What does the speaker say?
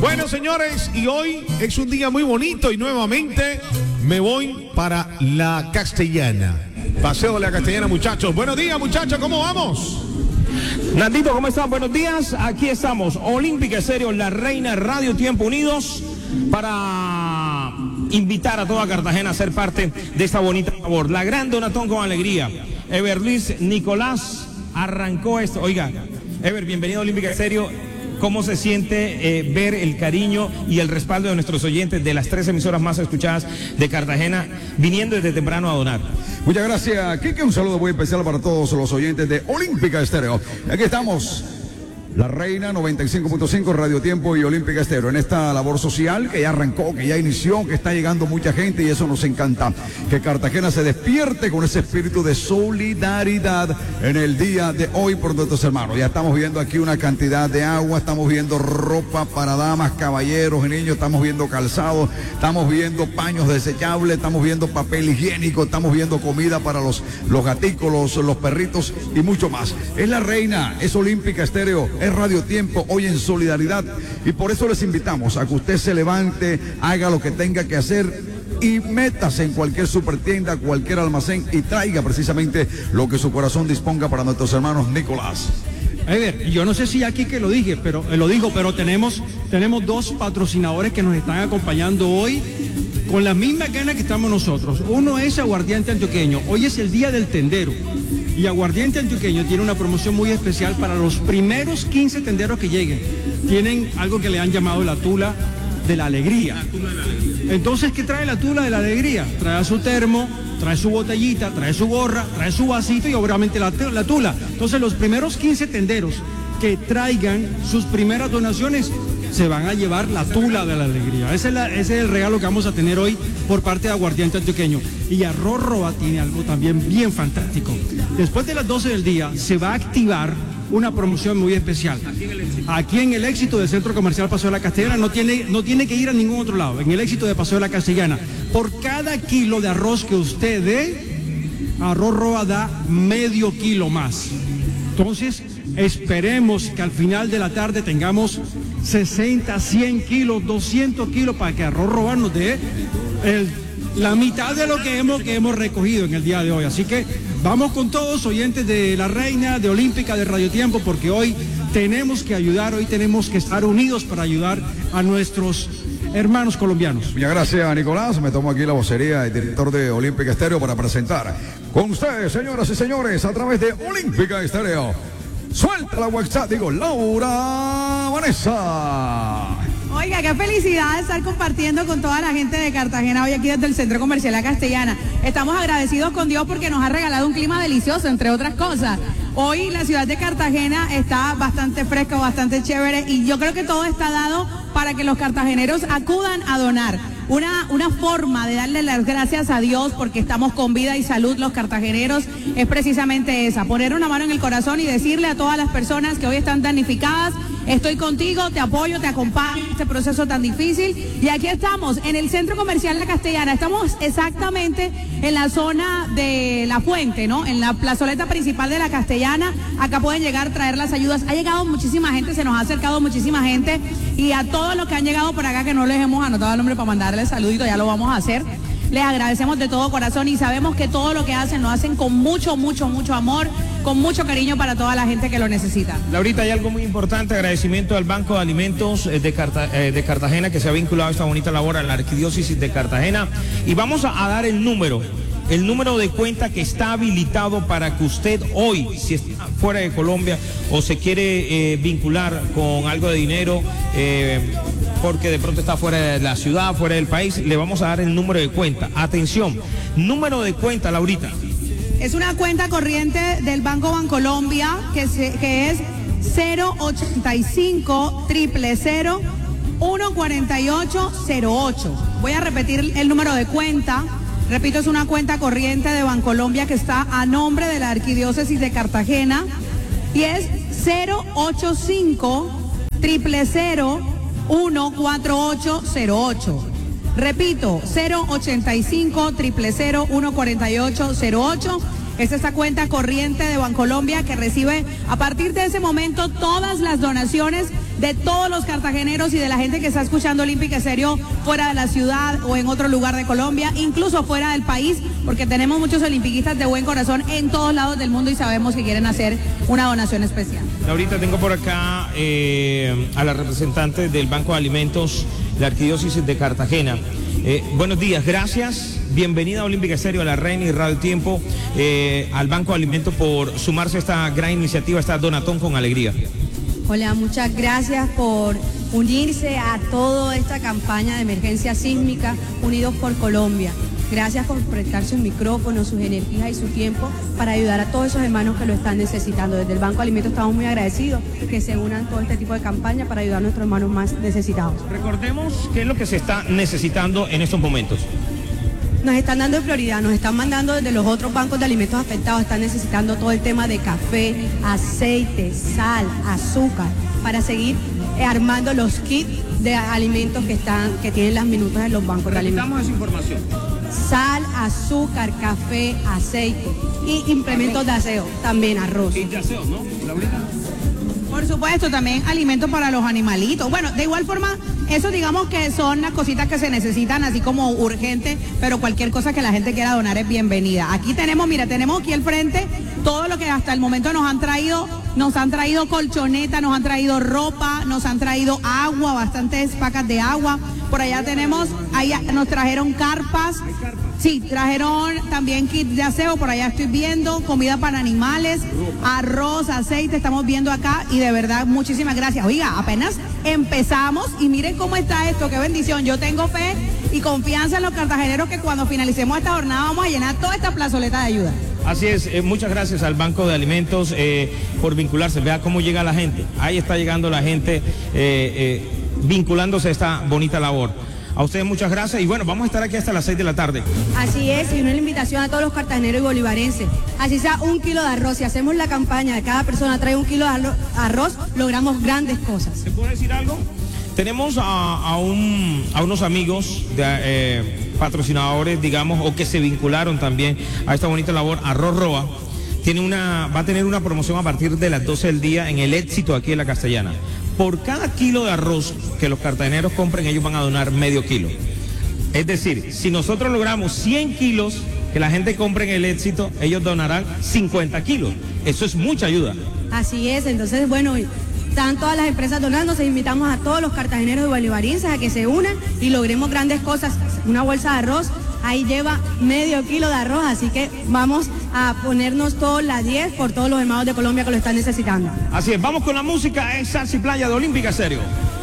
Bueno, señores, y hoy es un día muy bonito y nuevamente me voy para la Castellana. Paseo de la Castellana, muchachos. Buenos días, muchachos, ¿cómo vamos? Nandito, ¿cómo están? Buenos días, aquí estamos, Olímpica Estéreo, La Reina, Radio Tiempo Unidos, para invitar a toda Cartagena a ser parte de esta bonita labor. La gran Donatón con alegría. Ever Luis Nicolás arrancó esto. Oiga, Ever, bienvenido a Olímpica Estéreo. ¿Cómo se siente ver el cariño y el respaldo de nuestros oyentes de las 3 emisoras más escuchadas de Cartagena, viniendo desde temprano a donar? Muchas gracias, Quique. Un saludo muy especial para todos los oyentes de Olímpica Estéreo. Aquí estamos, La Reina 95.5, Radio Tiempo y Olímpica Estéreo, en esta labor social que ya arrancó, que ya inició, que está llegando mucha gente y eso nos encanta. Que Cartagena se despierte con ese espíritu de solidaridad en el día de hoy por nuestros hermanos. Ya estamos viendo aquí una cantidad de agua, estamos viendo ropa para damas, caballeros y niños, estamos viendo calzado, estamos viendo paños desechables, estamos viendo papel higiénico, estamos viendo comida para los gaticos, los perritos y mucho más. Es La Reina, es Olímpica Estéreo, es Radio Tiempo, hoy en solidaridad, y por eso les invitamos a que usted se levante, haga lo que tenga que hacer y métase en cualquier supertienda, cualquier almacén y traiga precisamente lo que su corazón disponga para nuestros hermanos Nicolás. Ever, yo no sé si aquí que lo dije, pero tenemos 2 patrocinadores que nos están acompañando hoy con la misma gana que estamos nosotros. Uno es Aguardiente Antioqueño. Hoy es el día del tendero y Aguardiente Antioqueño tiene una promoción muy especial para los primeros 15 tenderos que lleguen. Tienen algo que le han llamado la tula de la alegría. Entonces, ¿qué trae la tula de la alegría? Trae su termo, trae su botellita, trae su gorra, trae su vasito y obviamente la tula. Entonces, los primeros 15 tenderos que traigan sus primeras donaciones se van a llevar la tula de la alegría. Ese es el regalo que vamos a tener hoy por parte de Aguardiente Antioqueño. Y Arroz Roa tiene algo también bien fantástico. Después de las 12 del día se va a activar una promoción muy especial. Aquí en el Éxito del Centro Comercial Paseo de la Castellana no tiene que ir a ningún otro lado. En el Éxito de Paseo de la Castellana, por cada kilo de arroz que usted dé, Arroz Roa da medio kilo más. Entonces, esperemos que al final de la tarde tengamos 60, 100 kilos, 200 kilos para que Arroz Roa nos dé la mitad de lo que hemos recogido en el día de hoy. Así que vamos con todos, oyentes de La Reina, de Olímpica, de Radio Tiempo, porque hoy tenemos que ayudar, hoy tenemos que estar unidos para ayudar a nuestros hermanos colombianos. Muchas gracias, Nicolás. Me tomo aquí la vocería del director de Olímpica Estéreo para presentar con ustedes, señoras y señores, a través de Olímpica Estéreo. Suelta la WhatsApp, Laura Vanessa. Oiga, qué felicidad estar compartiendo con toda la gente de Cartagena hoy aquí desde el Centro Comercial La Castellana. Estamos agradecidos con Dios porque nos ha regalado un clima delicioso, entre otras cosas. Hoy la ciudad de Cartagena está bastante fresca, bastante chévere, y yo creo que todo está dado para que los cartageneros acudan a donar. Una forma de darle las gracias a Dios porque estamos con vida y salud los cartageneros es precisamente esa, poner una mano en el corazón y decirle a todas las personas que hoy están damnificadas: estoy contigo, te apoyo, te acompaño en este proceso tan difícil. Y aquí estamos en el Centro Comercial La Castellana, estamos exactamente en la zona de La Fuente, ¿no? En la plazoleta principal de La Castellana. Acá pueden llegar, traer las ayudas. Ha llegado muchísima gente, se nos ha acercado muchísima gente, y a todos los que han llegado por acá que no les hemos anotado el nombre para mandarles saluditos, ya lo vamos a hacer. Les agradecemos de todo corazón y sabemos que todo lo que hacen lo hacen con mucho, mucho, mucho amor, con mucho cariño para toda la gente que lo necesita. Laurita, hay algo muy importante, agradecimiento al Banco de Alimentos de Cartagena, que se ha vinculado a esta bonita labor, a la Arquidiócesis de Cartagena, y vamos a dar el número de cuenta que está habilitado para que usted hoy, si está fuera de Colombia o se quiere vincular con algo de dinero, porque de pronto está fuera de la ciudad, fuera del país, le vamos a dar el número de cuenta. Atención, número de cuenta, Laurita. Es una cuenta corriente del Banco Bancolombia que es 085 000 14808. Voy a repetir el número de cuenta. Repito, es una cuenta corriente de Bancolombia que está a nombre de la Arquidiócesis de Cartagena y es 085 000 14808. Repito, 085 000 14808. Es esta cuenta corriente de Bancolombia que recibe a partir de ese momento todas las donaciones de todos los cartageneros y de la gente que está escuchando Olímpica Estéreo fuera de la ciudad o en otro lugar de Colombia, incluso fuera del país, porque tenemos muchos olimpiquistas de buen corazón en todos lados del mundo y sabemos que quieren hacer una donación especial. Ahorita tengo por acá a la representante del Banco de Alimentos de la Arquidiócesis de Cartagena. Buenos días, gracias. Bienvenida a Olímpica Estéreo, a La Reina y Radio Tiempo, al Banco de Alimentos por sumarse a esta gran iniciativa, esta Donatón con Alegría. Hola, muchas gracias por unirse a toda esta campaña de emergencia sísmica Unidos por Colombia. Gracias por prestar sus micrófonos, sus energías y su tiempo para ayudar a todos esos hermanos que lo están necesitando. Desde el Banco de Alimentos estamos muy agradecidos que se unan todo este tipo de campaña para ayudar a nuestros hermanos más necesitados. Recordemos qué es lo que se está necesitando en estos momentos. Nos están dando prioridad, nos están mandando desde los otros bancos de alimentos afectados, están necesitando todo el tema de café, aceite, sal, azúcar, para seguir armando los kits de alimentos que tienen las minutas en los bancos de alimentos. Necesitamos esa información. Sal, azúcar, café, aceite y implementos de aseo, también arroz. Y de aseo, ¿no, Laurita? Por supuesto, también alimentos para los animalitos. Bueno, de igual forma, eso digamos que son las cositas que se necesitan así como urgente, pero cualquier cosa que la gente quiera donar es bienvenida. Aquí tenemos, mira, tenemos aquí al frente todo lo que hasta el momento nos han traído colchonetas, nos han traído ropa, nos han traído agua, bastantes pacas de agua. Por allá tenemos, ahí nos trajeron carpas. Sí, trajeron también kits de aseo, por allá estoy viendo, comida para animales, arroz, aceite, estamos viendo acá y de verdad muchísimas gracias. Oiga, apenas empezamos y miren cómo está esto, qué bendición. Yo tengo fe y confianza en los cartageneros que cuando finalicemos esta jornada vamos a llenar toda esta plazoleta de ayuda. Así es, muchas gracias al Banco de Alimentos por vincularse. Vea cómo llega la gente, ahí está llegando la gente vinculándose a esta bonita labor. A ustedes muchas gracias y bueno, vamos a estar aquí hasta las 6 de la tarde. Así es, y una invitación a todos los cartageneros y bolivarenses. Así sea 1 kilo de arroz, si hacemos la campaña de cada persona trae 1 kilo de arroz, logramos grandes cosas. ¿Se puede decir algo? Tenemos a unos amigos, patrocinadores, digamos, o que se vincularon también a esta bonita labor, Arroz Roa. Va a tener una promoción a partir de las 12 del día en el Éxito aquí en La Castellana. Por cada kilo de arroz que los cartageneros compren, ellos van a donar medio kilo. Es decir, si nosotros logramos 100 kilos que la gente compre en el Éxito, ellos donarán 50 kilos. Eso es mucha ayuda. Así es, entonces bueno, están todas las empresas donando, se invitamos a todos los cartageneros y bolivarenses a que se unan y logremos grandes cosas. Una bolsa de arroz, ahí lleva medio kilo de arroz, así que vamos a ponernos todos las 10 por todos los hermanos de Colombia que lo están necesitando. Así es, vamos con la música, es Salsa y Playa de Olímpica Estéreo.